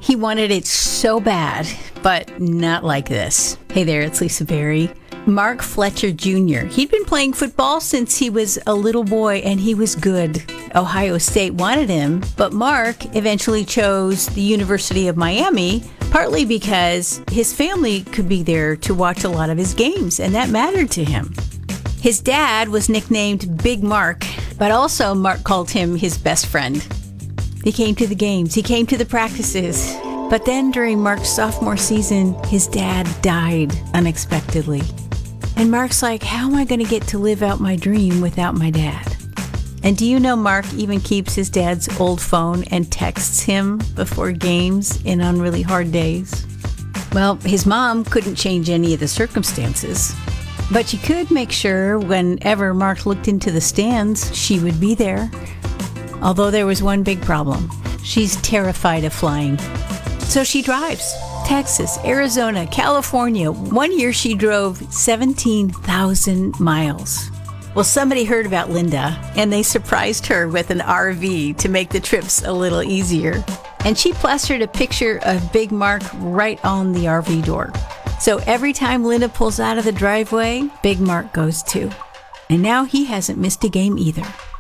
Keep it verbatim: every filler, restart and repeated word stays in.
He wanted it so bad, but not like this. Hey there, it's Lisa Berry. Mark Fletcher Junior He'd been playing football since he was a little boy, and he was good. Ohio State wanted him, but Mark eventually chose the University of Miami, partly because his family could be there to watch a lot of his games, and that mattered to him. His dad was nicknamed Big Mark, but also Mark called him his best friend. He came to the games, he came to the practices, but then during Mark's sophomore season, his dad died unexpectedly. And Mark's like, how am I going to get to live out my dream without my dad? And do you know Mark even keeps his dad's old phone and texts him before games and on really hard days? Well, his mom couldn't change any of the circumstances, but she could make sure whenever Mark looked into the stands, she would be there. Although there was one big problem. She's terrified of flying. So she drives. Texas, Arizona, California. One year she drove seventeen thousand miles. Well, somebody heard about Linda, and they surprised her with an R V to make the trips a little easier. And she plastered a picture of Big Mark right on the R V door. So every time Linda pulls out of the driveway, Big Mark goes too. And now he hasn't missed a game either.